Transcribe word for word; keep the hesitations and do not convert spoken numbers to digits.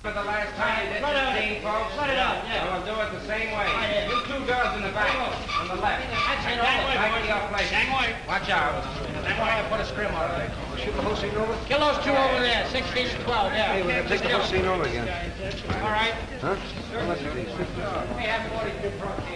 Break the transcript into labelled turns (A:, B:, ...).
A: For the last time you did
B: Let it out.
A: fifteen, folks.
B: Let it out, yeah.
A: Well, I'll do it the same way.
B: yeah.
A: You two girls in the back, on the left.
B: That's it,
A: Back
B: all the way,
A: to
B: boys.
A: your place.
B: Hang away.
A: Watch out. That's why I put a scrim on it.
C: Shoot the whole scene over?
B: Kill those two over there, sixteen and twelve, yeah.
C: Hey, we're gonna take the whole scene over again.
B: All right.
C: Huh? How much are these?
A: We have forty-two front